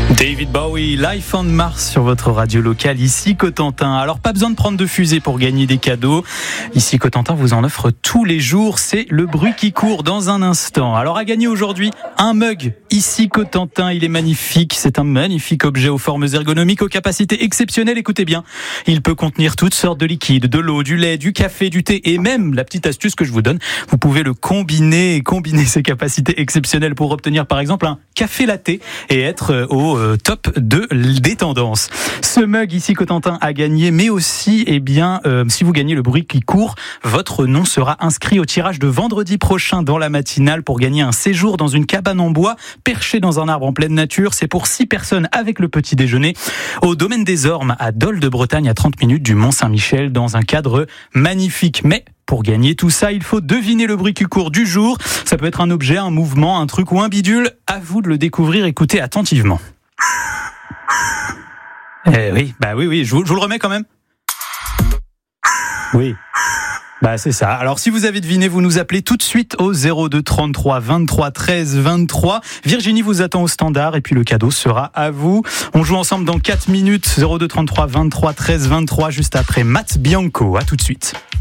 David Bowie, Life on Mars sur votre radio locale, ici Cotentin. Alors pas besoin de prendre de fusée pour gagner des cadeaux. Ici Cotentin vous en offre tous les jours, c'est le bruit qui court dans un instant. Alors à gagner aujourd'hui, un mug, ici Cotentin, il est magnifique. C'est un magnifique objet aux formes ergonomiques, aux capacités exceptionnelles, écoutez bien. Il peut contenir toutes sortes de liquides, de l'eau, du lait, du café, du thé et même, la petite astuce que je vous donne, vous pouvez le combiner ces capacités exceptionnelles pour obtenir par exemple un café latte et être au top des tendances. Ce mug ici Cotentin a gagné, mais aussi, si vous gagnez le bruit qui court, votre nom sera inscrit au tirage de vendredi prochain dans la matinale pour gagner un séjour dans une cabane en bois perchée dans un arbre en pleine nature. C'est pour 6 personnes avec le petit déjeuner au domaine des Ormes à Dol de Bretagne à 30 minutes du Mont-Saint-Michel dans un cadre magnifique. Mais pour gagner tout ça, il faut deviner le bruit qui court du jour. Ça peut être un objet, un mouvement, un truc ou un bidule. À vous de le découvrir, écoutez attentivement. Oui, je vous le remets quand même. Oui. C'est ça. Alors si vous avez deviné, vous nous appelez tout de suite au 02 33 23 13 23. Virginie vous attend au standard et puis le cadeau sera à vous. On joue ensemble dans 4 minutes. 02 33 23 13 23 juste après Matt Bianco. À tout de suite.